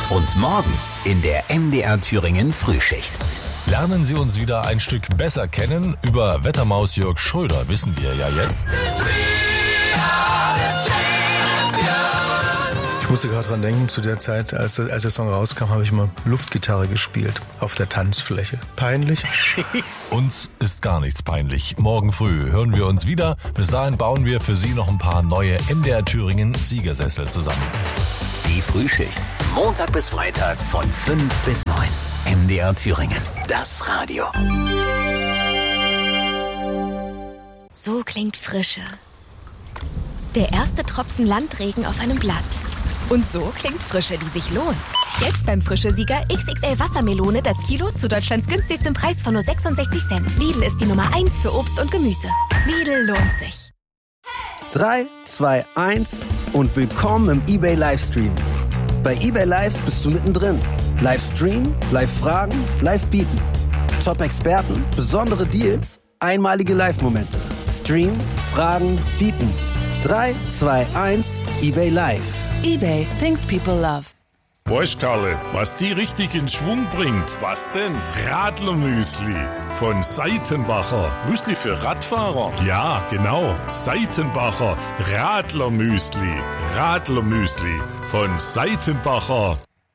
Und morgen in der MDR Thüringen Frühschicht. Lernen Sie uns wieder ein Stück besser kennen. Über Wettermaus Jörg Schröder wissen wir ja jetzt. Ich musste gerade dran denken, zu der Zeit, als der Song rauskam, habe ich mal Luftgitarre gespielt auf der Tanzfläche. Peinlich? Uns ist gar nichts peinlich. Morgen früh hören wir uns wieder. Bis dahin bauen wir für Sie noch ein paar neue MDR Thüringen Siegersessel zusammen. Die Frühschicht. Montag bis Freitag von 5 bis 9. MDR Thüringen. Das Radio. So klingt Frische. Der erste Tropfen Landregen auf einem Blatt. Und so klingt Frische, die sich lohnt. Jetzt beim Frische-Sieger XXL Wassermelone das Kilo zu Deutschlands günstigstem Preis von nur 66 Cent. Lidl ist die Nummer 1 für Obst und Gemüse. Lidl lohnt sich. 3, 2, 1 und willkommen im eBay Livestream. Bei eBay Live bist du mittendrin. Livestream, Live-Fragen, Live-Bieten. Top-Experten, besondere Deals, einmalige Live-Momente. Stream, Fragen, Bieten. 3, 2, 1, eBay Live. eBay, things people love. Weißt Karle, was die richtig in Schwung bringt? Was denn? Radlermüsli von Seitenbacher. Müsli für Radfahrer? Ja, genau. Seitenbacher Radlermüsli. Radlermüsli von Seitenbacher.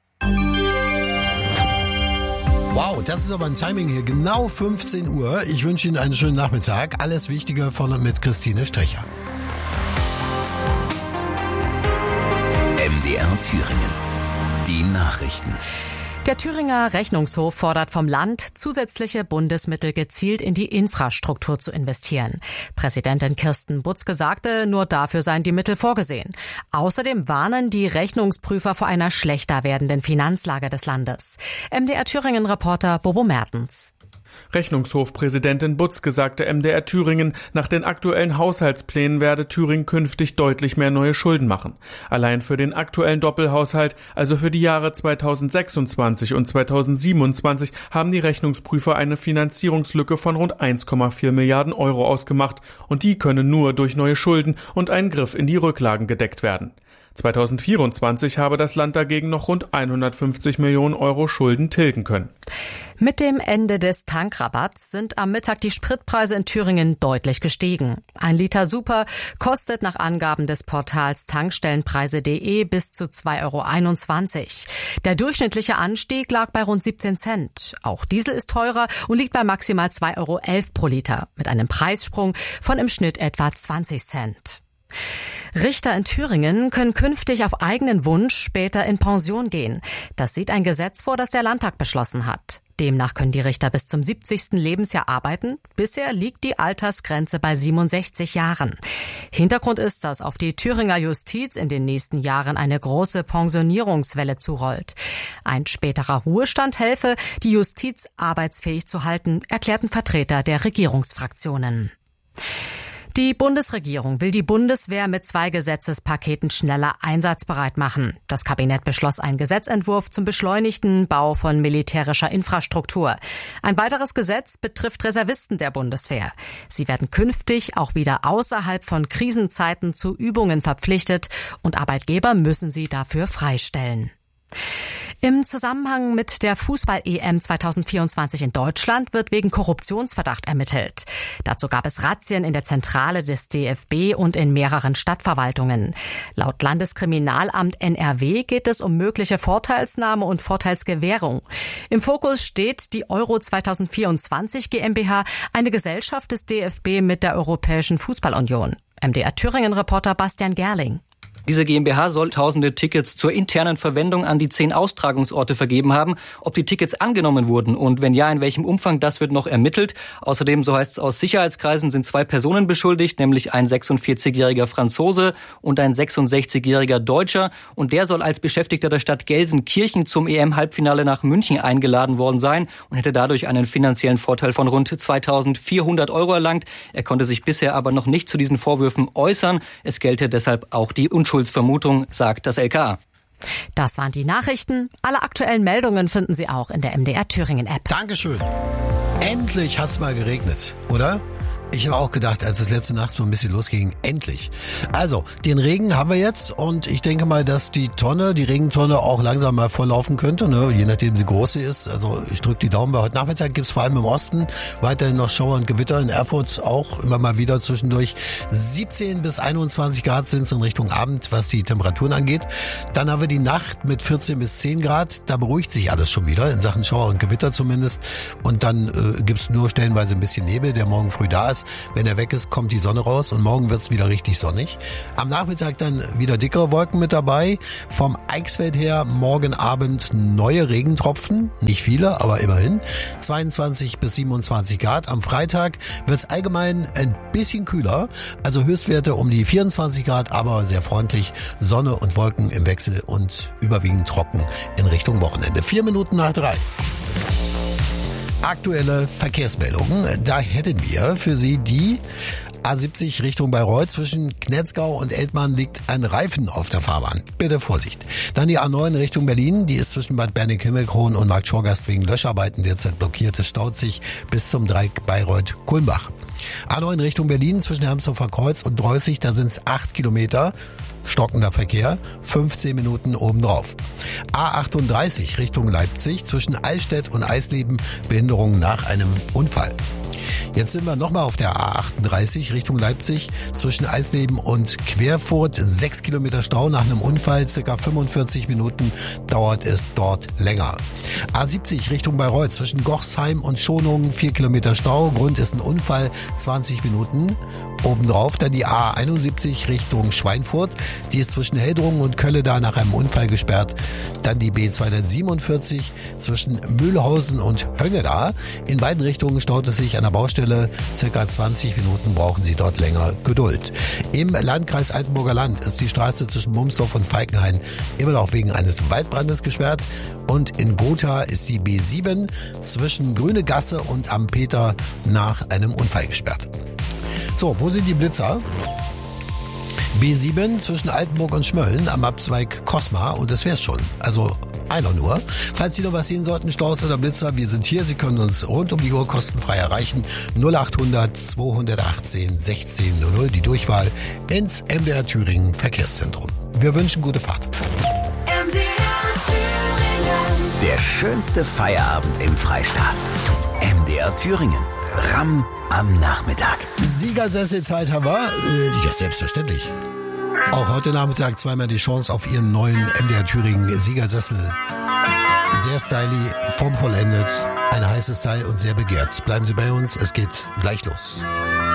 Wow, das ist aber ein Timing hier. Genau 15 Uhr. Ich wünsche Ihnen einen schönen Nachmittag. Alles Wichtige von und mit Christine Strecher. MDR Thüringen. Die Nachrichten. Der Thüringer Rechnungshof fordert vom Land, zusätzliche Bundesmittel gezielt in die Infrastruktur zu investieren. Präsidentin Kirsten Butzke sagte, nur dafür seien die Mittel vorgesehen. Außerdem warnen die Rechnungsprüfer vor einer schlechter werdenden Finanzlage des Landes. MDR Thüringen-Reporter Bobo Mertens. Rechnungshofpräsidentin Butzke sagte MDR Thüringen, nach den aktuellen Haushaltsplänen werde Thüringen künftig deutlich mehr neue Schulden machen. Allein für den aktuellen Doppelhaushalt, also für die Jahre 2026 und 2027, haben die Rechnungsprüfer eine Finanzierungslücke von rund 1,4 Milliarden Euro ausgemacht und die können nur durch neue Schulden und einen Griff in die Rücklagen gedeckt werden. 2024 habe das Land dagegen noch rund 150 Millionen Euro Schulden tilgen können. Mit dem Ende des Tankrabatts sind am Mittag die Spritpreise in Thüringen deutlich gestiegen. 1 Liter Super kostet nach Angaben des Portals tankstellenpreise.de bis zu 2,21 €. Der durchschnittliche Anstieg lag bei rund 17 Cent. Auch Diesel ist teurer und liegt bei maximal 2,11 € pro Liter, mit einem Preissprung von im Schnitt etwa 20 Cent. Richter in Thüringen können künftig auf eigenen Wunsch später in Pension gehen. Das sieht ein Gesetz vor, das der Landtag beschlossen hat. Demnach können die Richter bis zum 70. Lebensjahr arbeiten. Bisher liegt die Altersgrenze bei 67 Jahren. Hintergrund ist, dass auf die Thüringer Justiz in den nächsten Jahren eine große Pensionierungswelle zurollt. Ein späterer Ruhestand helfe, die Justiz arbeitsfähig zu halten, erklärten Vertreter der Regierungsfraktionen. Die Bundesregierung will die Bundeswehr mit 2 Gesetzespaketen schneller einsatzbereit machen. Das Kabinett beschloss einen Gesetzentwurf zum beschleunigten Bau von militärischer Infrastruktur. Ein weiteres Gesetz betrifft Reservisten der Bundeswehr. Sie werden künftig auch wieder außerhalb von Krisenzeiten zu Übungen verpflichtet und Arbeitgeber müssen sie dafür freistellen. Im Zusammenhang mit der Fußball-EM 2024 in Deutschland wird wegen Korruptionsverdacht ermittelt. Dazu gab es Razzien in der Zentrale des DFB und in mehreren Stadtverwaltungen. Laut Landeskriminalamt NRW geht es um mögliche Vorteilsnahme und Vorteilsgewährung. Im Fokus steht die Euro 2024 GmbH, eine Gesellschaft des DFB mit der Europäischen Fußballunion. MDR Thüringen-Reporter Bastian Gerling. Diese GmbH soll tausende Tickets zur internen Verwendung an die 10 Austragungsorte vergeben haben. Ob die Tickets angenommen wurden und wenn ja, in welchem Umfang, das wird noch ermittelt. Außerdem, so heißt es aus Sicherheitskreisen, sind 2 Personen beschuldigt, nämlich ein 46-jähriger Franzose und ein 66-jähriger Deutscher. Und der soll als Beschäftigter der Stadt Gelsenkirchen zum EM-Halbfinale nach München eingeladen worden sein und hätte dadurch einen finanziellen Vorteil von rund 2.400 € erlangt. Er konnte sich bisher aber noch nicht zu diesen Vorwürfen äußern. Es gelte deshalb auch die Unschuldsvermutung, sagt das LKA. Das waren die Nachrichten. Alle aktuellen Meldungen finden Sie auch in der MDR Thüringen App. Dankeschön. Endlich hat's mal geregnet, oder? Ich habe auch gedacht, als es letzte Nacht so ein bisschen losging, endlich. Also, den Regen haben wir jetzt und ich denke mal, dass die Regentonne auch langsam mal volllaufen könnte, ne? Je nachdem, wie groß sie ist. Also ich drücke die Daumen, weil heute Nachmittag gibt's vor allem im Osten weiterhin noch Schauer und Gewitter. In Erfurt auch immer mal wieder zwischendurch. 17 bis 21 Grad sind es in Richtung Abend, was die Temperaturen angeht. Dann haben wir die Nacht mit 14 bis 10 Grad. Da beruhigt sich alles schon wieder, in Sachen Schauer und Gewitter zumindest. Und dann gibt's nur stellenweise ein bisschen Nebel, der morgen früh da ist. Wenn er weg ist, kommt die Sonne raus und morgen wird's wieder richtig sonnig. Am Nachmittag dann wieder dickere Wolken mit dabei. Vom Eichsfeld her morgen Abend neue Regentropfen. Nicht viele, aber immerhin. 22 bis 27 Grad. Am Freitag wird's allgemein ein bisschen kühler. Also Höchstwerte um die 24 Grad, aber sehr freundlich. Sonne und Wolken im Wechsel und überwiegend trocken in Richtung Wochenende. 4 Minuten nach 3. Aktuelle Verkehrsmeldungen. Da hätten wir für Sie die A70 Richtung Bayreuth. Zwischen Knetzgau und Eltmann liegt ein Reifen auf der Fahrbahn. Bitte Vorsicht. Dann die A9 Richtung Berlin. Die ist zwischen Bad Berneck-Himmelkron und Marktschorgast wegen Löscharbeiten derzeit blockiert. Es staut sich bis zum Dreieck Bayreuth-Kulmbach. A9 Richtung Berlin zwischen Hermsdorfer Kreuz und Dreußig. Da sind es 8 Kilometer. Stockender Verkehr, 15 Minuten obendrauf. A38 Richtung Leipzig zwischen Allstedt und Eisleben, Behinderung nach einem Unfall. Jetzt sind wir nochmal auf der A38 Richtung Leipzig zwischen Eisleben und Querfurt. 6 Kilometer Stau nach einem Unfall, circa 45 Minuten dauert es dort länger. A70 Richtung Bayreuth zwischen Gochsheim und Schonungen, 4 Kilometer Stau. Grund ist ein Unfall, 20 Minuten obendrauf. Dann die A71 Richtung Schweinfurt. Die ist zwischen Heldrungen und Kölle da nach einem Unfall gesperrt. Dann die B247 zwischen Mühlhausen und Höngeda. In beiden Richtungen staut es sich an der Baustelle. Circa 20 Minuten brauchen Sie dort länger Geduld. Im Landkreis Altenburger Land ist die Straße zwischen Mumsdorf und Falkenhain immer noch wegen eines Waldbrandes gesperrt. Und in Gotha ist die B7 zwischen Grüne Gasse und Am Peter nach einem Unfall gesperrt. So, wo sind die Blitzer? B7 zwischen Altenburg und Schmölln am Abzweig Kosma und das wär's schon. Also einer nur. Falls Sie noch was sehen sollten, Staus oder Blitzer, wir sind hier. Sie können uns rund um die Uhr kostenfrei erreichen. 0800 218 1600, die Durchwahl ins MDR Thüringen Verkehrszentrum. Wir wünschen gute Fahrt. Der schönste Feierabend im Freistaat. MDR Thüringen. Ramm am Nachmittag. Siegersesselzeit haben wir. Ja, selbstverständlich. Auch heute Nachmittag zweimal die Chance auf Ihren neuen MDR Thüringen Siegersessel. Sehr stylisch, formvollendet, ein heißes Teil und sehr begehrt. Bleiben Sie bei uns, es geht gleich los.